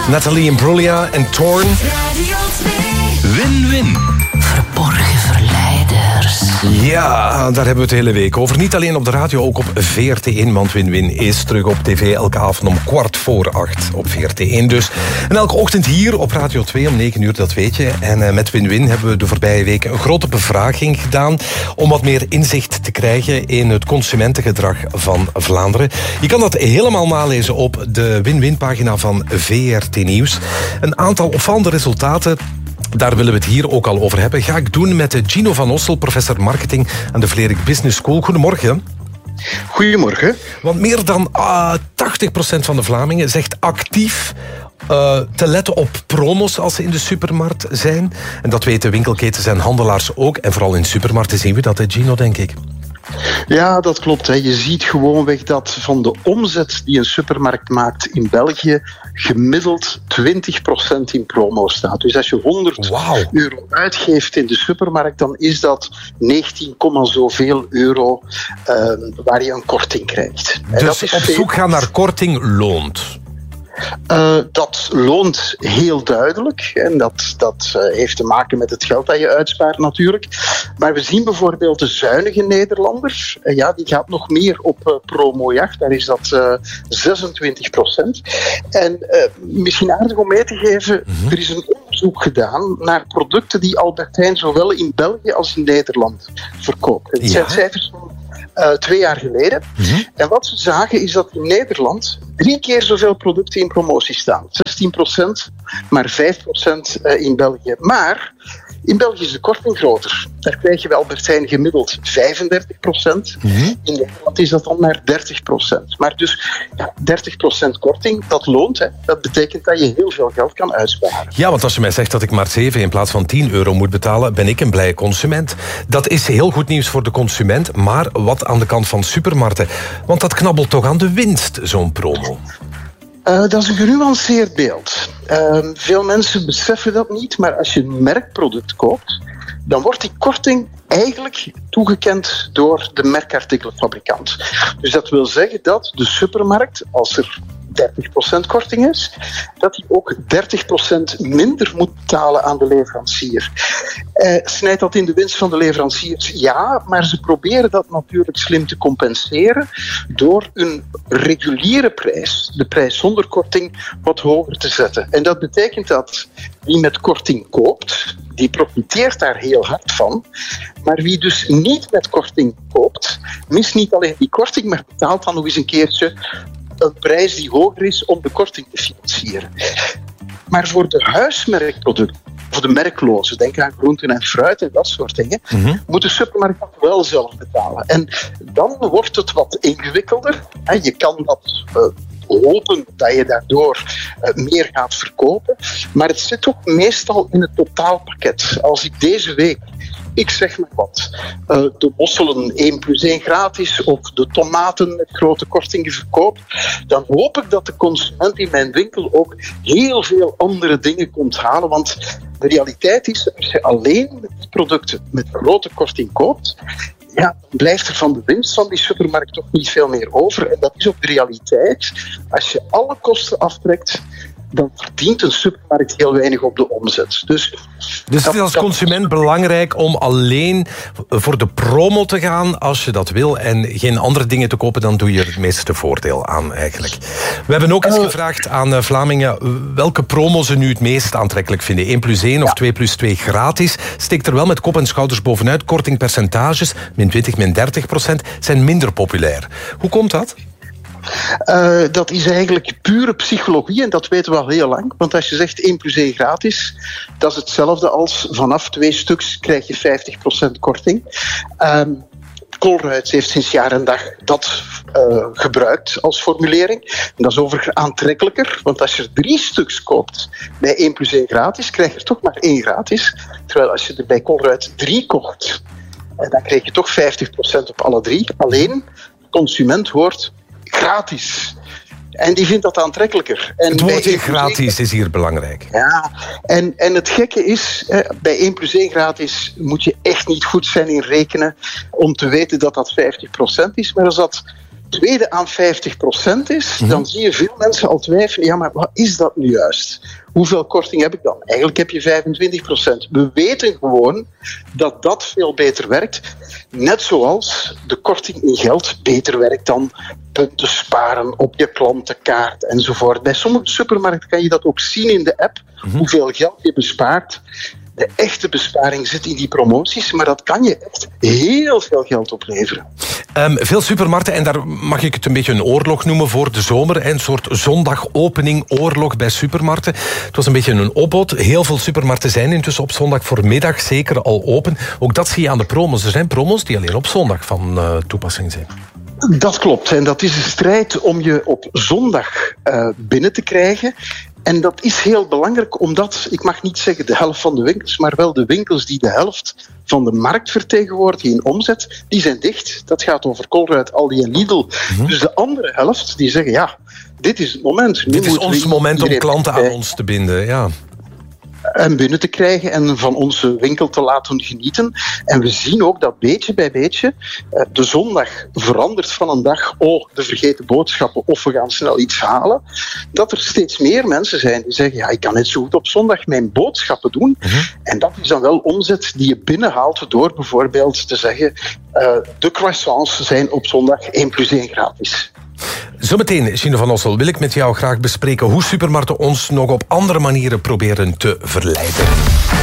Nathalie Imbruglia en Torn. Win-win. Verborgen verleiders. Ja, daar hebben we het de hele week over. Niet alleen op de radio, ook op VRT1. Want Win-win is terug op tv elke avond om 7:15 op VRT1 dus. En elke ochtend hier op Radio 2 om 9 uur, dat weet je. En met Win-win hebben we de voorbije weken een grote bevraging gedaan om wat meer inzicht te krijgen in het consumentengedrag van Vlaanderen. Je kan dat helemaal nalezen op de Win-win-pagina van VRT Nieuws. Een aantal opvallende resultaten. Daar willen we het hier ook al over hebben. Ga ik doen met Gino van Ossel, professor marketing aan de Vlerik Business School. Goedemorgen. Goedemorgen. Want meer dan 80% van de Vlamingen zegt actief te letten op promos als ze in de supermarkt zijn. En dat weten winkelketens en handelaars ook. En vooral in supermarkten zien we dat, Gino, denk ik. Ja, dat klopt. Je ziet gewoonweg dat van de omzet die een supermarkt maakt in België gemiddeld 20% in promo staat. Dus als je 100 euro uitgeeft in de supermarkt, dan is dat 19, zoveel euro waar je een korting krijgt. Dus dat is op zoek gaan naar korting loont? Dat loont heel duidelijk. En dat heeft te maken met het geld dat je uitspaart natuurlijk. Maar we zien bijvoorbeeld de zuinige Nederlander. Die gaat nog meer op promojacht. Daar is dat 26%. En misschien aardig om mee te geven, er is een onderzoek gedaan naar producten die Albert Heijn zowel in België als in Nederland verkoopt. Het zijn cijfers van 2 jaar geleden. En wat ze zagen is dat in Nederland 3 keer zoveel producten in promotie staan. 16%, maar 5% in België. Maar in België is de korting groter. Daar krijg je bij Albert Heijn gemiddeld 35%. In Nederland is dat dan maar 30%. Maar dus 30% korting, dat loont. Hè. Dat betekent dat je heel veel geld kan uitsparen. Ja, want als je mij zegt dat ik maar 7 in plaats van 10 euro moet betalen, ben ik een blije consument. Dat is heel goed nieuws voor de consument, maar wat aan de kant van supermarkten? Want dat knabbelt toch aan de winst, zo'n promo? Dat is een genuanceerd beeld. Veel mensen beseffen dat niet, maar als je een merkproduct koopt, dan wordt die korting eigenlijk toegekend door de merkartikelfabrikant. Dus dat wil zeggen dat de supermarkt, als er 30% korting is, dat hij ook 30% minder moet betalen aan de leverancier. Snijdt dat in de winst van de leveranciers? Ja, maar ze proberen dat natuurlijk slim te compenseren door een reguliere prijs, de prijs zonder korting, wat hoger te zetten. En dat betekent dat wie met korting koopt, die profiteert daar heel hard van. Maar wie dus niet met korting koopt, mist niet alleen die korting, maar betaalt dan nog eens een keertje een prijs die hoger is om de korting te financieren. Maar voor de huismerkproducten, voor de merkloze, denk aan groenten en fruit en dat soort dingen, moet de supermarkt dat wel zelf betalen. En dan wordt het wat ingewikkelder. Je kan dat hopen dat je daardoor meer gaat verkopen, maar het zit ook meestal in het totaalpakket. Als ik deze week, ik zeg maar wat, de mosselen 1+1 gratis of de tomaten met grote kortingen verkoop, dan hoop ik dat de consument in mijn winkel ook heel veel andere dingen komt halen. Want de realiteit is, als je alleen die producten met grote korting koopt, dan blijft er van de winst van die supermarkt toch niet veel meer over. En dat is ook de realiteit. Als je alle kosten aftrekt, dan verdient een supermarkt heel weinig op de omzet. Dus het is als consument belangrijk om alleen voor de promo te gaan als je dat wil en geen andere dingen te kopen, dan doe je het meeste voordeel aan eigenlijk. We hebben ook eens gevraagd aan Vlamingen welke promo ze nu het meest aantrekkelijk vinden. 1+1 of 2+2 gratis. Steekt er wel met kop en schouders bovenuit. Kortingpercentages, -20, -30%, zijn minder populair. Hoe komt dat? Dat is eigenlijk pure psychologie en dat weten we al heel lang. Want als je zegt 1+1 gratis, dat is hetzelfde als vanaf 2 stuks krijg je 50% korting. Colruyt heeft sinds jaar en dag dat gebruikt als formulering. En dat is overigens aantrekkelijker, want als je er 3 stuks koopt bij 1+1 gratis, krijg je er toch maar 1 gratis. Terwijl als je er bij Colruyt 3 kocht, dan krijg je toch 50% op alle 3. Alleen, de consument hoort gratis. En die vindt dat aantrekkelijker. En het woordje gratis is hier belangrijk. Ja, en het gekke is, bij 1+1 gratis moet je echt niet goed zijn in rekenen om te weten dat dat 50% is. Maar als dat tweede aan 50% is, dan zie je veel mensen al twijfelen, ja, maar wat is dat nu juist? Hoeveel korting heb ik dan? Eigenlijk heb je 25%. We weten gewoon dat dat veel beter werkt. Net zoals de korting in geld beter werkt dan punten sparen op je klantenkaart enzovoort. Bij sommige supermarkten kan je dat ook zien in de app, hoeveel geld je bespaart. De echte besparing zit in die promoties, maar dat kan je echt heel veel geld opleveren. Veel supermarkten, en daar mag ik het een beetje een oorlog noemen voor de zomer. Een soort zondagopening-oorlog bij supermarkten. Het was een beetje een opbod. Heel veel supermarkten zijn intussen op zondag voormiddag zeker al open. Ook dat zie je aan de promos. Er zijn promos die alleen op zondag van toepassing zijn. Dat klopt. En dat is een strijd om je op zondag binnen te krijgen. En dat is heel belangrijk, omdat, ik mag niet zeggen de helft van de winkels, maar wel de winkels die de helft van de markt vertegenwoordigen in omzet, die zijn dicht. Dat gaat over Colruyt, Aldi en Lidl. Dus de andere helft, die zeggen, ja, dit is het moment. Dit is ons moment om klanten aan ons te binden, ja. En binnen te krijgen en van onze winkel te laten genieten. En we zien ook dat beetje bij beetje de zondag verandert van een dag, de vergeten boodschappen of we gaan snel iets halen. Dat er steeds meer mensen zijn die zeggen, ja, ik kan net zo goed op zondag mijn boodschappen doen. En dat is dan wel omzet die je binnenhaalt door bijvoorbeeld te zeggen, de croissants zijn op zondag 1+1 gratis. Zometeen, Gine van Ossel, wil ik met jou graag bespreken hoe supermarkten ons nog op andere manieren proberen te verleiden.